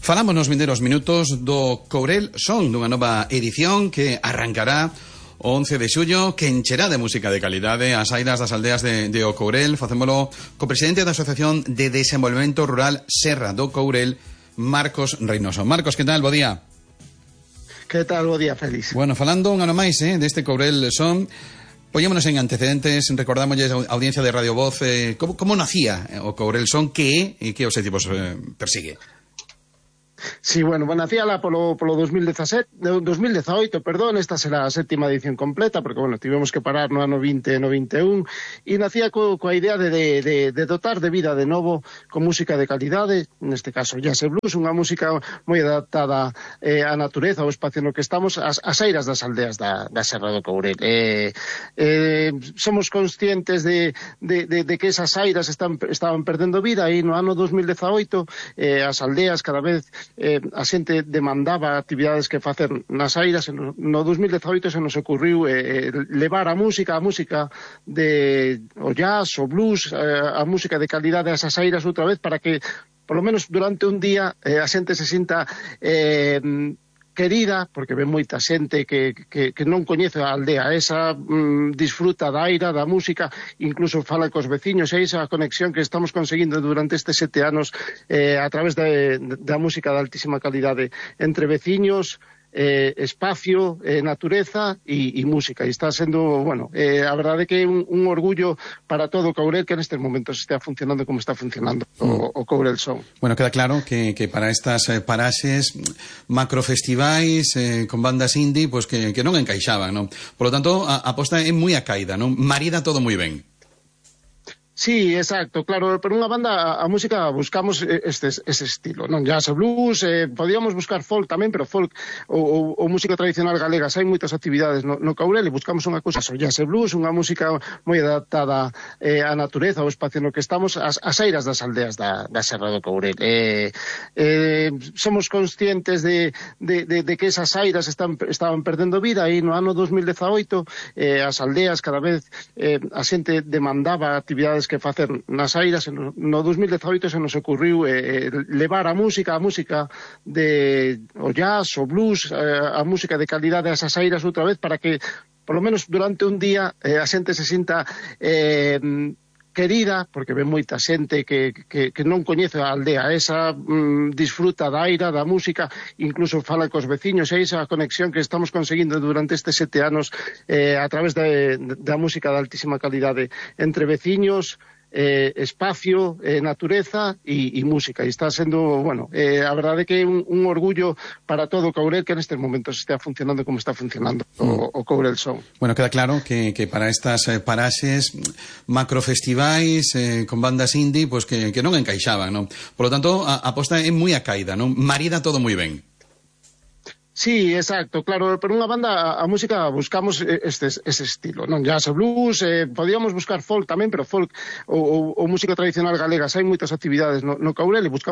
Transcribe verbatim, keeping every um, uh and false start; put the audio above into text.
Falamos nos vindeiros minutos do Courel Son, dunha nova edición que arrancará o once de xullo, que encherá de música de calidade as airas das aldeas de, de O Courel. Facémolo co presidente da Asociación de Desenvolvemento Rural Serra do Courel, Marcos Reynoso. Marcos, que tal? Bo día. Que tal? Bo día, Félix. Bueno, falando un ano máis eh, deste Courel Son, poñémonos en antecedentes, recordámoslle a audiencia de Radio Voz eh, como, como nacía o Courel Son, que e que obxectivos eh, persigue. Sí, bueno, bueno, nacía lá polo, polo dos mil dezasete, dos mil dezaoito, perdón, esta será a sétima edición completa, porque, bueno, tivemos que parar no ano vinte e no vinte e un, e nacía co, coa idea de, de, de, de dotar de vida de novo con música de calidade, neste caso jazz e blues, unha música moi adaptada eh, á natureza, ao espacio no que estamos, as, as airas das aldeas da, da Serra do Courel. Eh, eh, somos conscientes de, de, de, de que esas airas están, estaban perdendo vida, e no ano dos mil dezaoito eh, as aldeas cada vez Eh, a xente demandaba actividades que facer nas airas. No, no dos mil dezaoito se nos ocurriu eh, levar a música, a música de o jazz, o blues, eh, a música de calidade a esas airas outra vez, para que, polo menos durante un día, eh, a xente se sinta eh, querida, porque ven moita xente que, que, que non coñece a aldea esa, mm, disfruta da aira, da música, incluso fala cos veciños, e esa conexión que estamos conseguindo durante estes sete anos eh, a través de, da música de altísima calidade entre veciños, eh, espacio, eh, natureza e, e música, e está sendo, bueno, eh, a verdade que é un, un orgullo para todo o Courel que nestes momentos estea funcionando como está funcionando o, o Courel Son. Bueno, queda claro que, que para estas eh, paraxes macrofestivais eh, con bandas indie, pues que, que non encaixaban, non? Por lo tanto, a, a aposta é moi a caída, non? Marida todo moi ben. Sí, exacto, claro, pero unha banda, a, a música buscamos este, ese estilo, non? Jazz e blues, eh, podíamos buscar folk tamén, pero folk ou, ou, ou música tradicional galega, hai moitas actividades no, no Courel, e buscamos unha cousa, so, jazz e blues, unha música moi adaptada eh, á natureza, ao espacio no que estamos, as, as airas das aldeas da, da Serra do Courel. Eh, eh, somos conscientes de, de, de, de que esas airas están, estaban perdendo vida, e no ano dos mil dezaoito eh, as aldeas cada vez eh, a xente demandaba actividades que facer nas airas. No, no dos mil dezaoito se nos ocurriu eh, levar a música, a música de o jazz, o blues, eh, a música de calidade a esas airas outra vez, para que, polo menos durante un día, eh, a xente se sinta eh, querida, porque ven moita xente que, que, que non coñece a aldea esa, mm, disfruta da aira, da música, incluso fala cos veciños, e esa conexión que estamos conseguindo durante estes sete anos eh, a través de, da música de altísima calidade entre veciños, eh, espacio, eh, natureza e, e música, e está sendo, bueno, eh, a verdade que é un, un orgullo para todo o Courel que nestes momentos estea funcionando como está funcionando o, o Courel Son. Bueno, queda claro que, que para estas eh, paraxes macrofestivais eh, con bandas indie, pues que, que non encaixaban, non? Por lo tanto, a, a aposta é moi a caída, non? Marida todo moi ben. Sí, exacto, claro, pero unha banda, a, a música buscamos este, ese estilo, non? Jazz e blues, eh, podíamos buscar folk tamén, pero folk ou, ou, ou música tradicional galega, hai moitas actividades no, no Courel, e buscamos